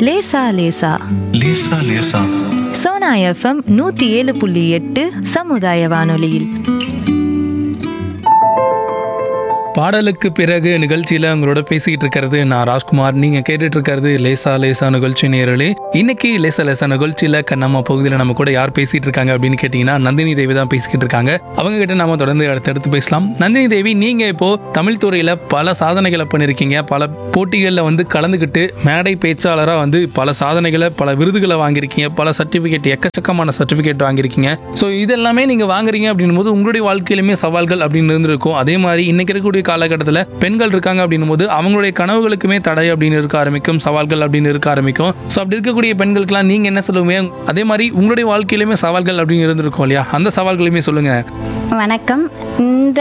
லேசா லேசா லேசா லேசா. சோனா எஃப்எம் 107.8 சமுதாய வானொலியில். பாடலுக்கு பிறகு நிகழ்ச்சியில் உங்களோட பேசிக்கிட்டு இருக்கிறது நான் ராஜ்குமார். நீங்கள் கேட்டுட்டு இருக்கிறது லேசா லேசா நிகழ்ச்சி நேரலே. இன்னைக்கு லேசா லேசா நிகழ்ச்சியில் கண்ணம்மா பகுதியில் நம்ம கூட யார் பேசிட்டு இருக்காங்க அப்படின்னு கேட்டிங்கன்னா நந்தினி தேவி தான் பேசிக்கிட்டு இருக்காங்க. அவங்க கிட்ட நம்ம தொடர்ந்து அடுத்தடுத்து பேசலாம். நந்தினி தேவி, நீங்கள் இப்போ தமிழ் துறையில் பல சாதனைகளை பண்ணியிருக்கீங்க. பல போட்டிகளில் கலந்துக்கிட்டு மேடை பேச்சாளராக பல சாதனைகளை, பல விருதுகளை வாங்கியிருக்கீங்க. பல சர்டிஃபிகேட், எக்கச்சக்கமான சர்டிஃபிகேட் வாங்கியிருக்கீங்க. ஸோ இதெல்லாமே நீங்கள் வாங்குறீங்க அப்படின்னும் போது உங்களுடைய வாழ்க்கையிலுமே சவால்கள் அப்படின்னு இருந்திருக்கும். அதே மாதிரி இன்னைக்கு இருக்கக்கூடிய காலகட்டத்தில் பெண்கள் இருக்காங்க அப்படின்னும் போது அவங்களுடைய கனவுகளுக்குமே தடை அப்படின்னு இருக்க ஆரம்பிக்கும், சவால்கள் அப்படின்னு இருக்க ஆரம்பிக்கும். ஸோ அப்படி இருக்கக்கூடிய பெண்களுக்கெல்லாம் நீங்க என்ன சொல்லுவீங்க? அதே மாதிரி உங்களுடைய வாழ்க்கையிலுமே சவால்கள் அப்படின்னு இருந்திருக்கும் இல்லையா? அந்த சவால்களையுமே சொல்லுங்க. வணக்கம். இந்த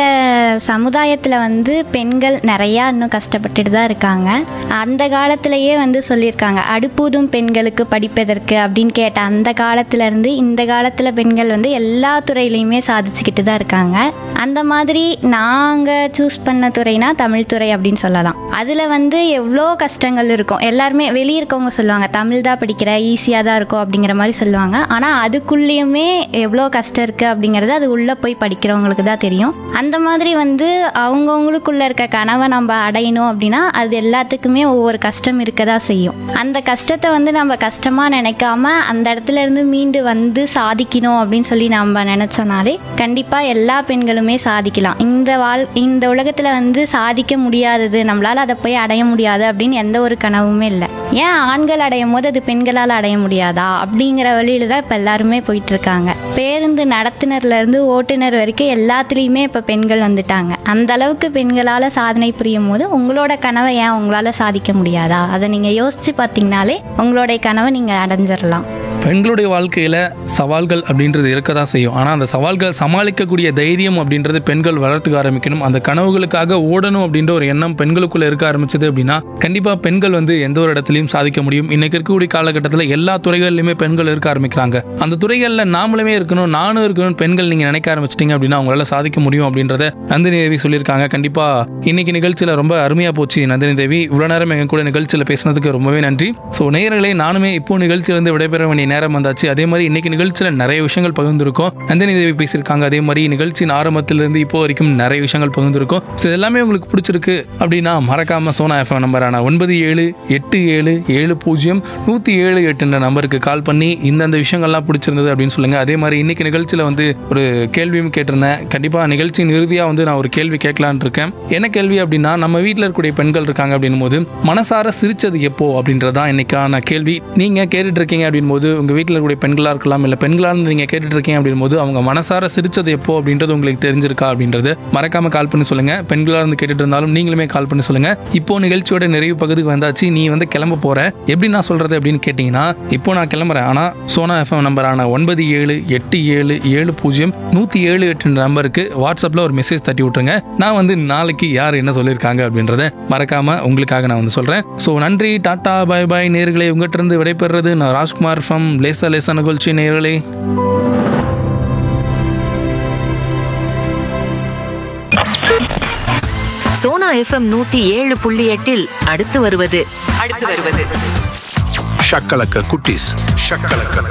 சமுதாயத்தில் பெண்கள் நிறையா இன்னும் கஷ்டப்பட்டுட்டு தான் இருக்காங்க. அந்த காலத்திலேயே சொல்லியிருக்காங்க, அடுப்பூதும் பெண்களுக்கு படிப்பதற்கு அப்படின்னு கேட்ட அந்த காலத்திலேருந்து இந்த காலத்தில் பெண்கள் எல்லா துறையிலையுமே சாதிச்சுக்கிட்டு தான் இருக்காங்க. அந்த மாதிரி நாங்கள் சூஸ் பண்ண துறைனா தமிழ் துறை அப்படின்னு சொல்லலாம். அதில் எவ்வளோ கஷ்டங்கள் இருக்கும். எல்லாருமே வெளியே இருக்கவங்க சொல்லுவாங்க தமிழ் தான் படிக்கிற, ஈஸியாக தான் இருக்கும் அப்படிங்கிற மாதிரி சொல்லுவாங்க. ஆனால் அதுக்குள்ளேயுமே எவ்வளோ கஷ்டம் இருக்குது அப்படிங்கிறது அது உள்ளே போய் படிக்கிறவங்களுக்கு தான் தெரியும். அந்த மாதிரி அவங்கவுங்களுக்குள்ள இருக்க கனவை நம்ம அடையணும் அப்படின்னா அது எல்லாத்துக்குமே ஒவ்வொரு கஷ்டம் இருக்க தான் செய்யும். அந்த கஷ்டத்தை நம்ம கஷ்டமாக நினைக்காம அந்த இடத்துல இருந்து மீண்டு சாதிக்கணும் அப்படின்னு சொல்லி நம்ம நினச்சோனாலே கண்டிப்பாக எல்லா பெண்களுமே சாதிக்கலாம். இந்த உலகத்தில் சாதிக்க முடியாதது, நம்மளால் அதை போய் அடைய முடியாது அப்படின்னு எந்த ஒரு கனவுமே இல்லை. ஏன் ஆண்கள் அடையும் போது அது பெண்களால் அடைய முடியாதா அப்படிங்கிற வழியில தான் இப்போ எல்லாருமே போயிட்டு இருக்காங்க. பேருந்து நடத்துனர்லேருந்து ஓட்டுநர் வரைக்கும் எல்லாத்துலேயுமே இப்போ பெண்கள் வந்துட்டாங்க. அந்த அளவுக்கு பெண்களால் சாதனை புரியும் போது உங்களோட கனவை ஏன் உங்களால் சாதிக்க முடியாதா? அதை நீங்கள் யோசித்து பார்த்தீங்கனாலே உங்களுடைய கனவை நீங்கள் அடைஞ்சிடலாம். பெண்களுடைய வாழ்க்கையில் சவால்கள் அப்படின்றது இருக்க தான் செய்யும். ஆனால் அந்த சவால்களை சமாளிக்கக்கூடிய தைரியம் அப்படின்றது பெண்கள் வளர்த்துக்க ஆரம்பிக்கணும். அந்த கனவுகளுக்காக ஓடணும் அப்படின்ற ஒரு எண்ணம் பெண்களுக்குள்ளே இருக்க ஆரம்பிச்சது அப்படின்னா கண்டிப்பாக பெண்கள் எந்த ஒரு இடத்துலையும் சாதிக்க முடியும். இன்னைக்கு இருக்கக்கூடிய காலகட்டத்தில் எல்லா துறைகளிலுமே பெண்கள் இருக்க ஆரம்பிக்கிறாங்க. அந்த துறைகளில் நாமளுமே இருக்கணும், நானும் இருக்கணும் பெண்கள் நீங்கள் நினைக்க ஆரம்பிச்சிட்டிங்க அப்படின்னா அவங்களால சாதிக்க முடியும் அப்படின்றத நந்தினி தேவி சொல்லியிருக்காங்க. கண்டிப்பாக இன்னைக்கு நிகழ்ச்சியில் ரொம்ப அருமையாக போச்சு நந்தினி தேவி. இவ்வளோ நேரம் எங்கள் கூட நிகழ்ச்சியில் பேசினதுக்கு ரொம்பவே நன்றி. ஸோ நேயர்களே, நானுமே இப்போ நிகழ்ச்சியிலிருந்து விடைபெற வேண்டிய நேரம் வந்தாச்சு. அதே மாதிரி இன்னைக்கு நிகழ்ச்சியில் நிறைய விஷயங்கள் பகிர்ந்துருக்கோம். நந்தினி தேவி பேசியிருக்காங்க. அதே மாதிரி நிகழ்ச்சியின் ஆரம்பத்திலிருந்து இப்போ வரைக்கும் நிறைய விஷயங்கள் பகிர்ந்துருக்கோம். ஸோ எல்லாமே உங்களுக்கு பிடிச்சிருக்கு அப்படின்னா மறக்காம சோனா எஃப்எம் நம்பரான 9787070178 நம்பருக்கு கால் பண்ணி இந்தந்த விஷயங்கள்லாம் பிடிச்சிருந்தது அப்படின்னு சொல்லுங்க. அதே மாதிரி இன்னைக்கு நிகழ்ச்சியில் ஒரு கேள்வியும் கேட்டிருந்தேன். கண்டிப்பாக நிகழ்ச்சியின் இறுதியாக நான் ஒரு கேள்வி கேட்கலான் இருக்கேன். என்ன கேள்வி அப்படின்னா, நம்ம வீட்டில் இருக்கக்கூடிய பெண்கள் இருக்காங்க அப்படின் போது மனசார சிரிச்சது எப்போ அப்படின்றதான் இன்னைக்கான கேள்வி. நீங்க கேட்டுட்டு இருக்கீங்க அப்படின் போது உங்க வீட்டில் இருக்கக்கூடிய பெண்களாக இருக்கலாம், இல்லை பெண்களாக இருந்து நீங்கள் கேட்டுட்டு இருக்கீங்க அப்படின் போது அவங்க மனசார சிரிச்சது எப்போ அப்படின்றது உங்களுக்கு தெரிஞ்சிருக்கா அப்படின்றது மறக்காம கால் பண்ணி சொல்லுங்க. பெண்களாக இருந்து கேட்டுட்டு இருந்தாலும் நீங்களுமே கால் பண்ணி சொல்லுங்க. இப்போ நிகழ்ச்சியோட நிறைவு பகுதிக்கு வந்தாச்சு. நீ கிளம்ப போற, எப்படி நான் சொல்றது அப்படின்னு கேட்டீங்கன்னா, இப்போ நான் கிளம்புறேன். ஆனால் சோனா எஃப்எம் நம்பரான 9787700178 நம்பருக்கு வாட்ஸ்அப்ல ஒரு மெசேஜ் தட்டி விட்டுருங்க. நான் நாளைக்கு யார் என்ன சொல்லியிருக்காங்க அப்படின்றத மறக்காம உங்களுக்காக நான் சொல்றேன். ஸோ நன்றி, டாடா, பாய் பாய் நேயர்களே. உங்ககிட்ட இருந்து விடைபெறுறது நான் ராஜ்குமார் ஃப்ரம் லேசா லேசா நிகழ்ச்சி நேயர்களே. சோனா எஃப்எம் 107.8 அடுத்து வருவது ஷக்கலக்க குட்டீஸ், ஷக்கலக்க